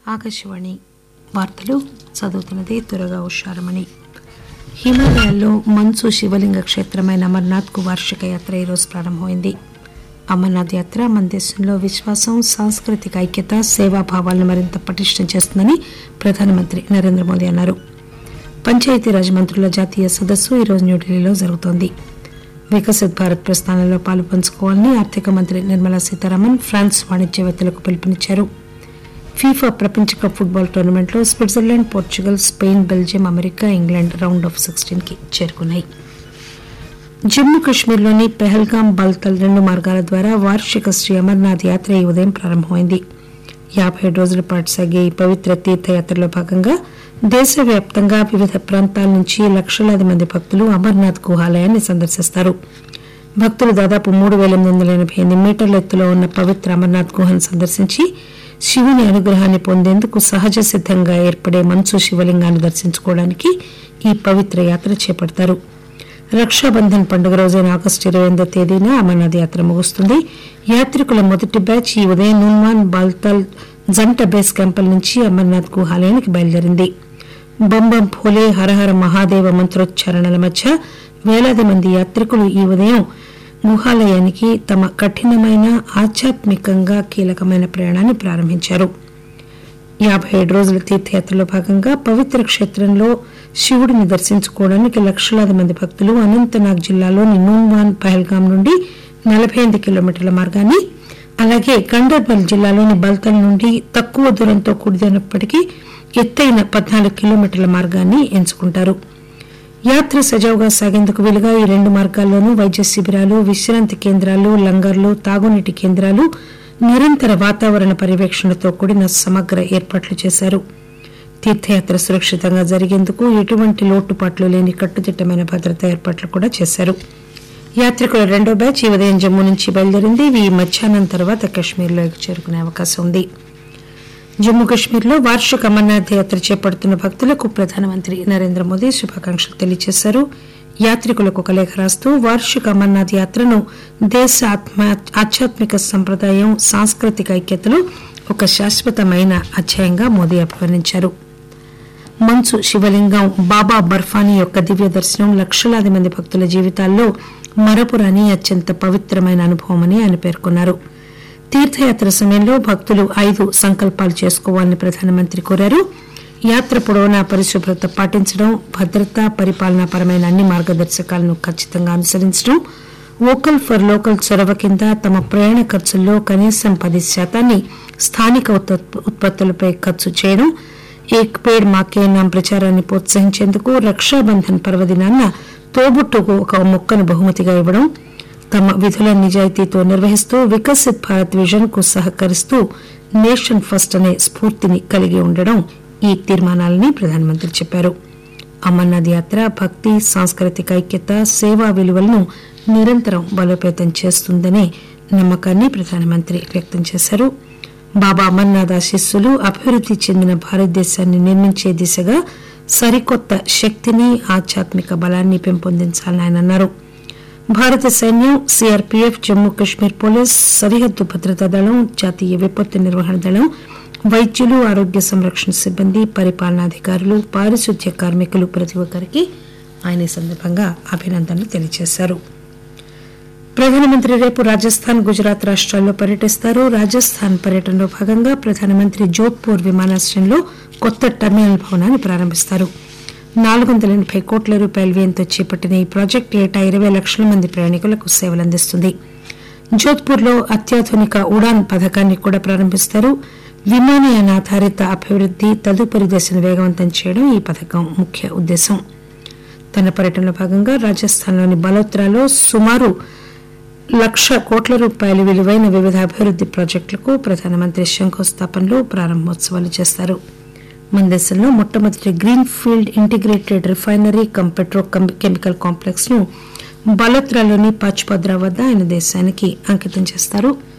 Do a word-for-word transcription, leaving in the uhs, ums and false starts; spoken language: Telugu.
ఆకాశవాణి వార్తలు చదువుతున్నది దుర్గా ఉషారమణి. హిమాలయాల్లో మంచు శివలింగ క్షేత్రమైన అమర్నాథ్కు వార్షిక యాత్ర ఈరోజు ప్రారంభమైంది. అమర్నాథ్ యాత్ర మన దేశంలో విశ్వాసం, సాంస్కృతిక ఐక్యత, సేవాభావాలను మరింత పటిష్టం చేస్తుందని ప్రధానమంత్రి నరేంద్ర మోదీ అన్నారు. పంచాయతీరాజ్ మంత్రుల జాతీయ సదస్సు ఈరోజు న్యూఢిల్లీలో జరుగుతోంది. వికసిత్ భారత్ ప్రస్థానంలో పాలు పంచుకోవాలని ఆర్థిక మంత్రి నిర్మలా సీతారామన్ ఫ్రాన్స్ వాణిజ్యవేత్తలకు పిలుపునిచ్చారు. ఫీఫా ప్రపంచ కప్ ఫుట్బాల్ టోర్నమెంట్లో Switzerland, Portugal, Spain, Belgium, America, England round of sixteen కి చేరుకున్నాయి. జమ్మూ కశ్మీర్లోని పెహల్గాం, బాల్తల్ రెండు మార్గాల ద్వారా వార్షిక శ్రీ అమర్నాథ్ యాత్ర ఈ ఉదయం ప్రారంభమైంది. యాభై ఏడు రోజుల పాటు సాగే ఈ పవిత్ర తీర్థయాత్రలో భాగంగా దేశవ్యాప్తంగా వివిధ ప్రాంతాల నుంచి లక్షలాది మంది భక్తులు అమర్నాథ్ గుహాలయాన్ని సందర్శిస్తారు. భక్తులు దాదాపు మూడు పేల ఎనిమిది వందల ఎనభై ఎనిమిది మీటర్ల ఎత్తులో ఉన్న పవిత్ర అమర్నాథ్ గుహను సందర్శించి శివుని అనుగ్రహాన్ని పొందేందుకు సహజ సిద్దంగా ఏర్పడే మంచు శివలింగాన్ని దర్శించుకోవడానికి ఈ పవిత్ర యాత్ర చేపడతారు. రక్షాబంధన్ పండుగ రోజైన ఆగస్టు ఇరవై ఎనిమిదో తేదీన అమర్నాథ్ యాత్ర ముగుస్తుంది. యాత్రికుల మొదటి బ్యాచ్ ఈ ఉదయం నున్వాన్, బాల్తాల్ జంట బేస్ క్యాంపుల నుంచి అమర్నాథ్ గుహాలయానికి బయలుదేరింది. బంబం భోలే, హరహర మహాదేవ మంత్రోచ్చారణల మధ్య వేలాది మంది యాత్రికులు ఈ ఉదయం గుహాలయానికి తమ కఠినమైన, ఆధ్యాత్మికంగా కీలకమైన ప్రయాణాన్ని ప్రారంభించారు. యాభై ఏడు రోజుల తీర్థయాత్రలో భాగంగా పవిత్ర క్షేత్రంలో శివుడిని దర్శించుకోవడానికి లక్షలాది మంది భక్తులు అనంతనాగ్ జిల్లాలోని నూన్వాన్, పహల్గాం నుండి నలభై ఎనిమిది కిలోమీటర్ల మార్గాన్ని, అలాగే గండర్బల్ జిల్లాలోని బల్తల్ నుండి తక్కువ దూరంతో కూడినప్పటికీ ఎత్తైన పద్నాలుగు కిలోమీటర్ల మార్గాన్ని ఎంచుకుంటారు. యాత్ర సజావుగా సాగేందుకు వీలుగా ఈ రెండు మార్గాల్లోనూ వైద్య శిబిరాలు, విశ్రాంతి కేంద్రాలు, లంగర్లు, తాగునీటి కేంద్రాలు, నిరంతర వాతావరణ పర్యవేక్షణతో కూడిన సమగ్ర ఏర్పాట్లు చేశారు. తీర్థయాత్ర సురక్షితంగా జరిగేందుకు ఎటువంటి లోటుపాట్లు లేని కట్టుదిట్టమైన భద్రతా ఏర్పాట్లు కూడా చేశారు. యాత్రికుల రెండో బ్యాచ్ ఈ ఉదయం జమ్మూ నుంచి బయలుదేరింది. ఇవి మధ్యాహ్నం తర్వాత కశ్మీర్లో చేరుకునే అవకాశం ఉంది. జమ్మూ కశ్మీర్లో వార్షిక అమర్నాథ్ యాత్ర చేపడుతున్న భక్తులకు ప్రధానమంత్రి నరేంద్ర మోదీ శుభాకాంక్షలు తెలియజేశారు. యాత్రికులకు ఒక లేఖ రాస్తూ వార్షిక అమర్నాథ్ యాత్రను దేశ ఆత్మ ఆధ్యాత్మిక సంప్రదాయం, సాంస్కృతిక ఐక్యతలో ఒక శాశ్వతమైన అధ్యాయంగా మోదీ అభివర్ణించారు. మంచు శివలింగం బాబా బర్ఫానీ యొక్క దివ్య దర్శనం లక్షలాది మంది భక్తుల జీవితాల్లో మరపురాని అత్యంత పవిత్రమైన అనుభవమని ఆయన పేర్కొన్నారు. తీర్థయాత్ర సమయంలో భక్తులు ఐదు సంకల్పాలు చేసుకోవాలని ప్రధానమంత్రి కోరారు. యాత్ర పొడవునా పరిశుభ్రత పాటించడం, భద్రత, పరిపాలనాపరమైన అన్ని మార్గదర్శకాలను ఖచ్చితంగా అనుసరించడం, వోకల్ ఫర్ లోకల్ చొరవ కింద తమ ప్రయాణ ఖర్చుల్లో కనీసం పది శాతాన్ని స్థానిక ఉత్పత్తులపై ఖర్చు చేయడం, ఏక్ పేడ్ మాకే నామ్ ప్రచారాన్ని ప్రోత్సహించేందుకు రక్షాబంధన్ పర్వదినాన్న తోబుట్టుకు ఒక మొక్కను బహుమతిగా ఇవ్వడం, తమ విధుల నిజాయితీతో నిర్వహిస్తూ వికసిత్ భారత్ విజన్ కు సహకరిస్తూ నేషన్ ఫస్ట్ అనే స్ఫూర్తిని కలిగి ఉండడం ఈ తీర్మానాలని ప్రధానమంత్రి చెప్పారు. అమర్నాథ్ యాత్ర భక్తి, సాంస్కృతిక ఐక్యత, సేవా విలువలను నిరంతరం బలోపేతం చేస్తుందనే నమ్మకాన్ని ప్రధానమంత్రి వ్యక్తం చేశారు. బాబా అమర్నాథ్ ఆశీస్సులు అభివృద్ధి చెందిన భారతదేశాన్ని నిర్మించే దిశగా సరికొత్త శక్తిని, ఆధ్యాత్మిక బలాన్ని పెంపొందించాలని ఆయన అన్నారు. భారత సైన్యం, సీఆర్పీఎఫ్, జమ్మూ కశ్మీర్ పోలీస్, సరిహద్దు భద్రతా దళం, జాతీయ విపత్తు నిర్వహణ దళం, వైద్యులు, ఆరోగ్య సంరక్షణ సిబ్బంది, పరిపాలనాధికారులు, పారిశుద్ధ్య కార్మికులు ప్రతి ఒక్కరికి ఆయన ఈ సందర్భంగా అభినందనలు తెలియజేశారు. ప్రధానమంత్రి రేపు రాజస్థాన్, గుజరాత్ రాష్ట్రాల్లో పర్యటిస్తారు. రాజస్థాన్ పర్యటనలో భాగంగా ప్రధానమంత్రి జోధ్పూర్ విమానాశ్రయంలో కొత్త టెర్మినల్ భవనాన్ని ప్రారంభిస్తారు. నాలుగు వందల ఎనభై కోట్ల రూపాయల వ్యయంతో చేపట్టిన ఈ ప్రాజెక్టు ఏటా ఇరవై లక్షల మంది ప్రయాణికులకు సేవలందిస్తుంది. జోధ్పూర్ లో అత్యాధునిక ఉడాన్ పథకాన్ని కూడా ప్రారంభిస్తారు. విమానయాన ఆధారిత అభివృద్ధి తదుపరి దశను వేగవంతం చేయడం ఈ పథకం ముఖ్య ఉద్దేశం. తన పర్యటనలో భాగంగా రాజస్థాన్లోని బలోత్రాలో సుమారు లక్ష కోట్ల రూపాయల విలువైన వివిధ అభివృద్ధి ప్రాజెక్టులకు ప్రధానమంత్రి శంకుస్థాపనలు, ప్రారంభోత్సవాలు చేస్తారు. మన దేశంలో మొట్టమొదటి green field integrated refinery come petro chemical complex ను బలోత్రాలోని పాచ్పద్రా వద్ద ఆయన దేశానికి అంకితం చేస్తారు.